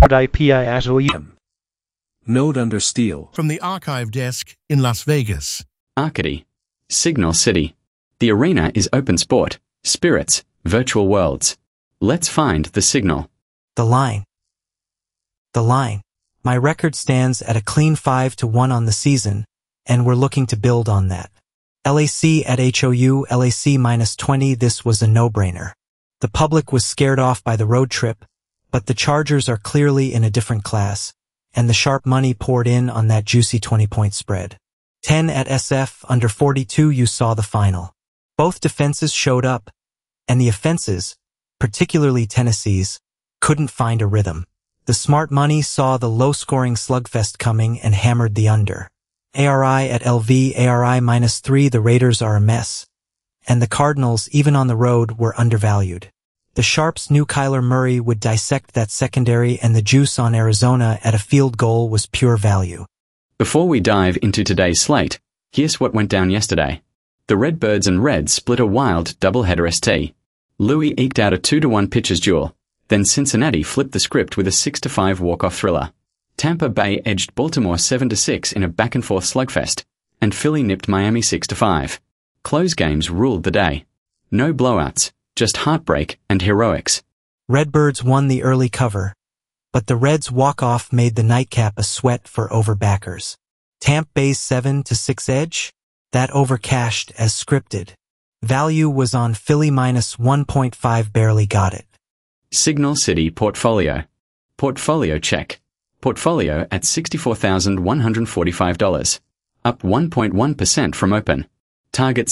Node under steel. From the archive desk in Las Vegas. Arcady. Signal City. The arena is open sport, spirits, virtual worlds. Let's find the signal. The line. My record stands at a clean 5-1 on the season, and we're looking to build on that. LAC at HOU, LAC -20, this was a no-brainer. The public was scared off by the road trip, but the Chargers are clearly in a different class, and the sharp money poured in on that juicy 20-point spread. 10 at SF, under 42, you saw the final. Both defenses showed up, and the offenses, particularly Tennessee's, couldn't find a rhythm. The smart money saw the low-scoring slugfest coming and hammered the under. ARI at LV, ARI -3, the Raiders are a mess. And the Cardinals, even on the road, were undervalued. The Sharps knew Kyler Murray would dissect that secondary, and the juice on Arizona at a field goal was pure value. Before we dive into today's slate, here's what went down yesterday. The Redbirds and Reds split a wild doubleheader ST. Louis eked out a 2-1 pitcher's duel. Then Cincinnati flipped the script with a 6-5 walk-off thriller. Tampa Bay edged Baltimore 7-6 in a back-and-forth slugfest, and Philly nipped Miami 6-5. Close games ruled the day. No blowouts, just heartbreak and heroics. Redbirds won the early cover, but the Reds' walk-off made the nightcap a sweat for overbackers. Tampa Bay's 7-6 edge? That overcashed as scripted. Value was on Philly -1.5, barely got it. Signal City Portfolio. Portfolio check. Portfolio at $64,145. Up 1.1% from open. Target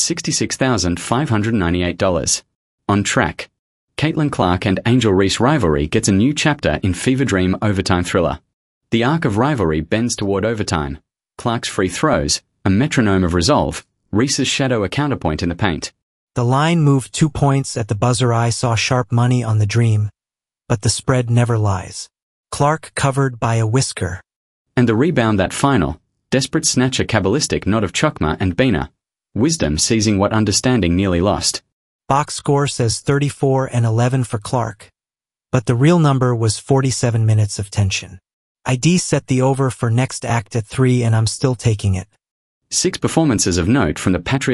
$66,598. On track. Caitlin Clark and Angel Reese rivalry gets a new chapter in Fever Dream overtime thriller. The arc of rivalry bends toward overtime. Clark's free throws, a metronome of resolve, Reese's shadow a counterpoint in the paint. The line moved 2 points at the buzzer. I saw sharp money on the dream, but the spread never lies. Clark covered by a whisker. And the rebound that final, desperate snatch a Kabbalistic nod of Chokma and Bina. Wisdom seizing what understanding nearly lost. Box score says 34-11 for Clark, but the real number was 47 minutes of tension. ID set the over for next act at 3, and I'm still taking it. 6 performances of note from the Patriots.